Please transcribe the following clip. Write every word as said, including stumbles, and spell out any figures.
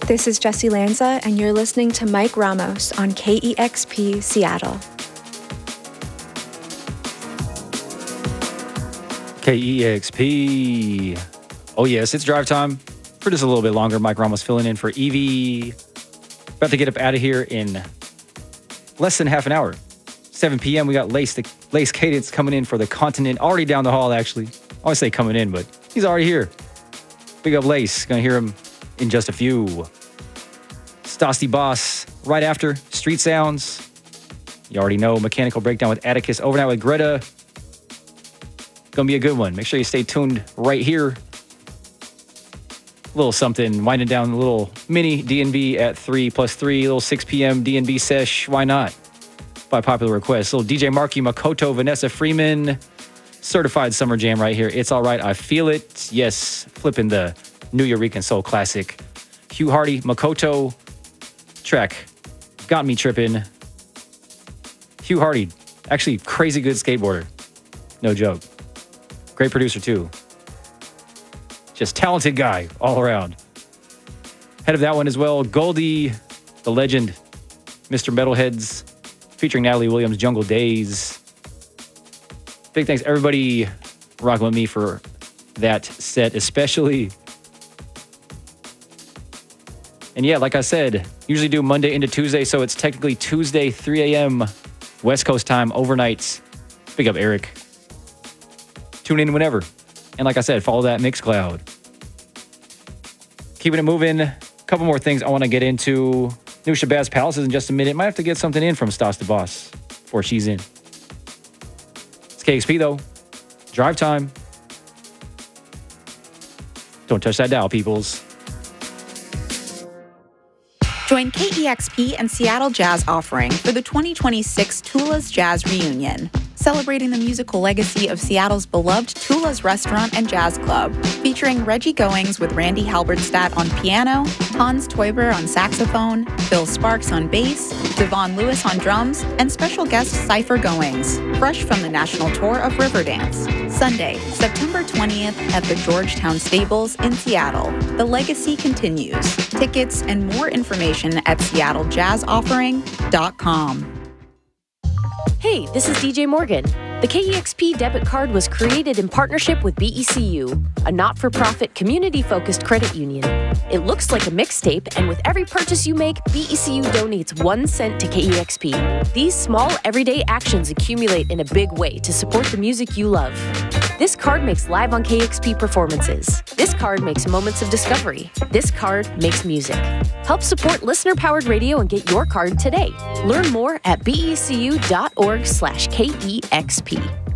This is Jessie Lanza, and you're listening to Mike Ramos on K E X P Seattle. K E X P. Oh, yes, it's drive time for just a little bit longer. Mike Ramos filling in for Evie. About to get up out of here in less than half an hour. seven p.m. We got Lace, the Lace Cadence coming in for the Continent. Already down the hall, actually. I always say coming in, but he's already here. Big up Lace. Gonna hear him in just a few. Stasty Boss right after. Street Sounds. You already know. Mechanical Breakdown with Atticus. Overnight with Greta. Gonna be a good one. Make sure you stay tuned right here. A little something, winding down a little mini D and B at three plus three, a little six p.m. D and B sesh. Why not? By popular request. A little D J Marky, Makoto, Vanessa Freeman. Certified Summer Jam right here. It's All Right, I Feel It. Yes, flipping the New Eureka Soul classic. Hugh Hardy, Makoto. Track got me tripping. Hugh Hardy, actually crazy good skateboarder. No joke. Great producer too. Just talented guy all around. Head of that one as well, Goldie, the legend, Mister Metalheads, featuring Natalie Williams, Jungle Days. Big thanks everybody rocking with me for that set especially. And yeah, like I said, usually do Monday into Tuesday, so it's technically Tuesday, three a.m. West Coast time, overnights. Big up Eric. Tune in whenever. And like I said, follow that Mixcloud. Keeping it moving. A couple more things I want to get into. New Shabazz Palaces in just a minute. Might have to get something in from Stas the Boss before she's in. It's K X P though. Drive time. Don't touch that dial, peoples. Join K E X P and Seattle Jazz Offering for the twenty twenty-six Tula's Jazz Reunion, celebrating the musical legacy of Seattle's beloved Tula's Restaurant and Jazz Club, featuring Reggie Goings with Randy Halberstadt on piano, Hans Teuber on saxophone, Bill Sparks on bass, Devon Lewis on drums, and special guest Cypher Goings, fresh from the national tour of Riverdance. Sunday, September twentieth at the Georgetown Stables in Seattle. The legacy continues. Tickets and more information at seattle jazz offering dot com. Hey, this is D J Morgan. The K E X P debit card was created in partnership with B E C U, a not-for-profit community-focused credit union. It looks like a mixtape, and with every purchase you make, B E C U donates one cent to K E X P. These small, everyday actions accumulate in a big way to support the music you love. This card makes Live on K E X P performances. This card makes moments of discovery. This card makes music. Help support listener-powered radio and get your card today. Learn more at becu.org slash KEXP.